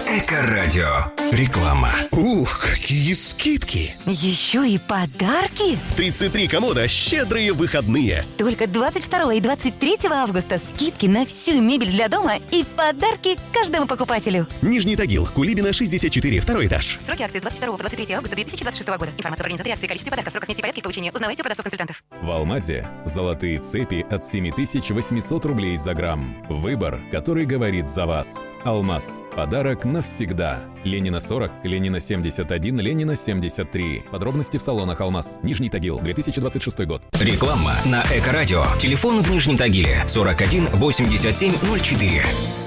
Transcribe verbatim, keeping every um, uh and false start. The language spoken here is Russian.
Эко-радио. Реклама. Ух, какие скидки! Еще и подарки? тридцать три комода «Щедрые выходные». Только двадцать второго и двадцать третьего августа скидки на всю мебель для дома и подарки каждому покупателю. Нижний Тагил, Кулибина, шестьдесят четыре, второй этаж. Сроки акции с двадцать второго по двадцать третьего августа две тысячи двадцать шестого года. Информация по организации акции, количестве подарков, сроках нести порядке и получения узнавайте у продавцов-консультантов. В Алмазе золотые цепи от семь тысяч восемьсот рублей за грамм. Выбор, который говорит за вас. Алмаз. Подарок навсегда. Ленина сорок, Ленина семьдесят один, Ленина семьдесят три. Подробности в салонах Алмаз. Нижний Тагил, две тысячи двадцать шестой год. Реклама на Эко-радио. Телефон в Нижнем Тагиле сорок один восемьдесят семь ноль четыре.